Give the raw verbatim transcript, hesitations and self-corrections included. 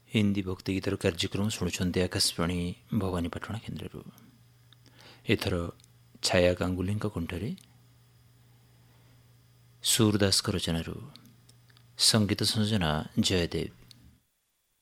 ହିନ୍ଦୀ ଭକ୍ତି ଗୀତର କାର୍ଯ୍ୟକ୍ରମ ଶୁଣୁଛନ୍ତି ଆକାଶବାଣୀ ଭବାନୀପାଟଣା କେନ୍ଦ୍ରରୁ। ଏଥର ଛାୟା ଗାଙ୍ଗୁଲିଙ୍କ କଣ୍ଠରେ ସୁରଦାସଙ୍କ ରଚନାରୁ ସଙ୍ଗୀତ ସଂଯୋଜନା ଜୟଦେବ।